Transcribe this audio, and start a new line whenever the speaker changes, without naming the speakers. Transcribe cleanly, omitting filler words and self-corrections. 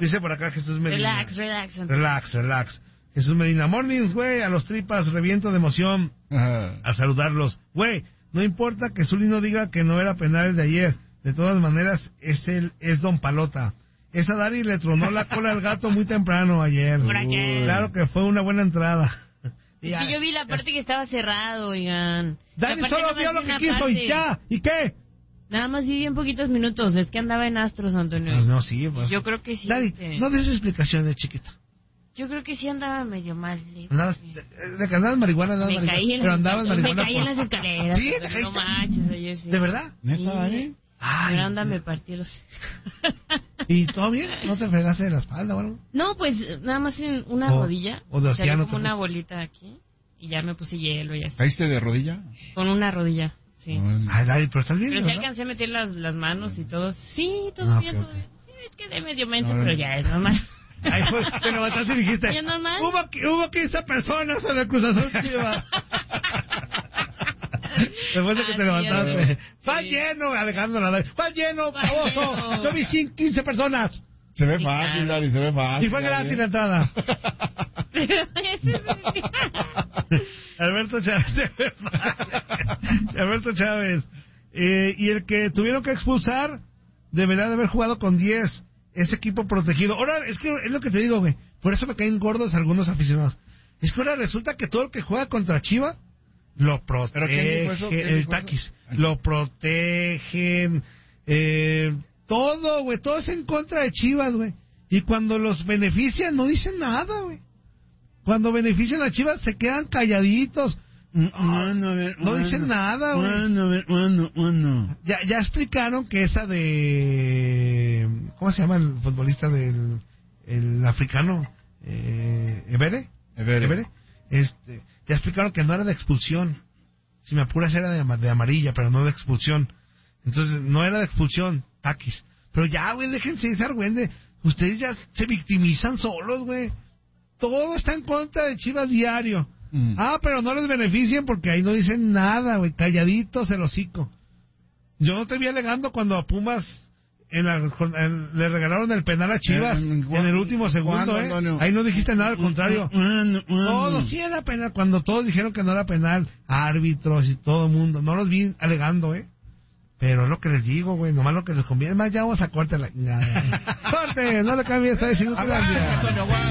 Dice por acá Jesús Medina.
Relax.
Jesús Medina, mornings, güey, a los tripas, reviento de emoción a saludarlos. Güey, no importa que Zuli no diga que no era penal el de ayer. De todas maneras, es Don Palota. Esa Dari le tronó la cola al gato muy temprano ayer.
¿Por qué?
Claro que fue una buena entrada.
Es que yo vi la parte que estaba cerrado, oigan.
Dari solo vio lo que quiso y ya. ¿Y qué?
Nada más vi bien poquitos minutos. Es que andaba en Astros, Antonio.
No, sí. Pues.
Yo creo que sí.
Dari, no des explicaciones, chiquita.
Yo creo que sí andaba medio mal.
¿Andabas de que andabas marihuana?
Me caí en las escaleras.
¿Sí?
No manches, ayer sí.
¿De verdad?
¿Neta, Dari?
Ay,
pero anda, me partí los...
¿Y todo bien? ¿No te fregaste de la espalda o algo?
No, pues nada más en una rodilla.
O de océano.
Como una bolita aquí. Y ya me puse hielo y así.
¿Caíste de rodilla?
Con una rodilla, sí.
Ay, Dari, pero estás bien,
Pero sí
¿verdad?
alcancé a meter las manos y todo. Sí, todo bien, todo bien. Sí, es que de medio menso, pero ya es normal.
Ahí fue, te levantaste y dijiste,
¿Ya normal?
Hubo 15 personas en el Cruz Azul Chivas. Después de que te levantaste. ¡Va lleno, Alejandro! ¡Va lleno, baboso! Yo vi 15 personas.
Se ve fácil, Dari, se ve fácil.
Y fue gratis la entrada. Alberto Chávez. Y el que tuvieron que expulsar deberá de haber jugado con 10. Ese equipo protegido. Ahora, es que es lo que te digo, güey. Por eso me caen gordos algunos aficionados. Es que ahora resulta que todo el que juega contra Chivas lo protege.
¿Pero quién dijo eso?
El Taquis. Lo protegen. Todo, güey. Todo es en contra de Chivas, güey. Y cuando los benefician, no dicen nada, güey. Cuando benefician a Chivas, se quedan calladitos. No dicen nada, güey. Ya explicaron que esa de... ¿Cómo se llama el futbolista del el africano? Evere. Ya explicaron que no era de expulsión. Si me apuras era de amarilla, pero no de expulsión. Entonces, no era de expulsión, Taquis. Pero ya, güey, déjense de ser, güey. Ustedes ya se victimizan solos, güey. Todo está en contra de Chivas diario. Pero no les benefician porque ahí no dicen nada, güey. Calladitos el hocico. Yo no te vi alegando cuando a Pumas le regalaron el penal a Chivas en el último segundo, Ahí no dijiste nada, al contrario. No, sí era penal. Cuando todos dijeron que no era penal, árbitros y todo el mundo, no los vi alegando, Pero es lo que les digo, güey, nomás lo que les conviene. Más ya vamos a corte. Corte, no le cambies, está diciendo que